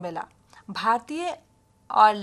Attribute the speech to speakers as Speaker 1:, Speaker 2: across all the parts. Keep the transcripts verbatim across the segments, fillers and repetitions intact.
Speaker 1: मिला। भारतीय और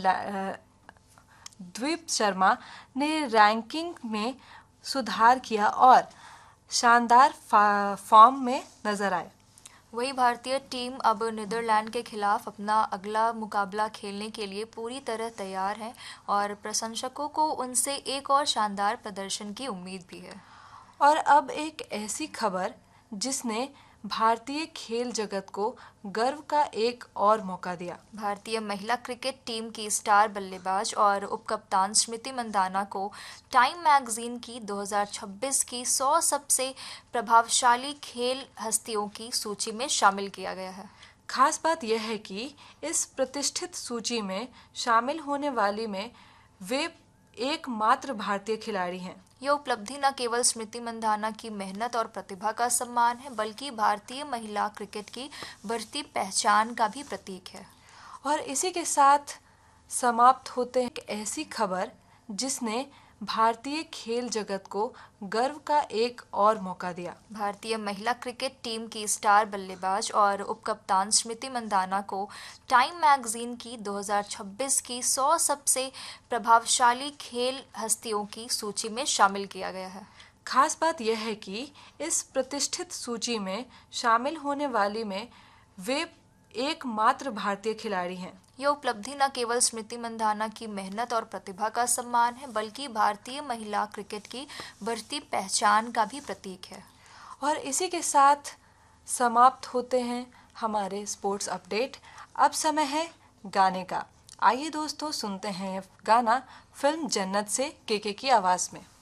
Speaker 1: द्वीप शर्मा ने रैंकिंग में सुधार किया और शानदार फॉर्म में नजर आए।
Speaker 2: वही भारतीय टीम अब नीदरलैंड के खिलाफ अपना अगला मुकाबला खेलने के लिए पूरी तरह तैयार है और प्रशंसकों को उनसे एक और शानदार प्रदर्शन की उम्मीद भी है।
Speaker 1: और अब एक ऐसी खबर जिसने भारतीय खेल जगत को गर्व का एक और मौका दिया।
Speaker 2: भारतीय महिला क्रिकेट टीम की स्टार बल्लेबाज और उपकप्तान स्मृति मंदाना को टाइम मैगजीन की दो हज़ार छब्बीस की सौ सबसे प्रभावशाली खेल हस्तियों की सूची में शामिल किया गया है।
Speaker 1: खास बात यह है कि इस प्रतिष्ठित सूची में शामिल होने वाली में वे एकमात्र भारतीय खिलाड़ी हैं।
Speaker 2: यह उपलब्धि न केवल स्मृति मंदाना की मेहनत और प्रतिभा का सम्मान है, बल्कि भारतीय महिला क्रिकेट की बढ़ती पहचान का भी प्रतीक है।
Speaker 1: और इसी के साथ समाप्त होते हैं एक ऐसी खबर जिसने भारतीय खेल जगत को गर्व का एक और मौका दिया।
Speaker 2: भारतीय महिला क्रिकेट टीम की स्टार बल्लेबाज और उपकप्तान स्मृति मंदाना को टाइम मैगजीन की दो हज़ार छब्बीस की सौ सबसे प्रभावशाली खेल हस्तियों की सूची में शामिल किया गया है।
Speaker 1: खास बात यह है कि इस प्रतिष्ठित सूची में शामिल होने वाली में वे एकमात्र भारतीय खिलाड़ी हैं।
Speaker 2: यह उपलब्धि न केवल स्मृति मंदाना की मेहनत और प्रतिभा का सम्मान है, बल्कि भारतीय महिला क्रिकेट की बढ़ती पहचान का भी प्रतीक है।
Speaker 1: और इसी के साथ समाप्त होते हैं हमारे स्पोर्ट्स अपडेट। अब समय है गाने का। आइए दोस्तों सुनते हैं गाना फिल्म जन्नत से केके की आवाज़ में।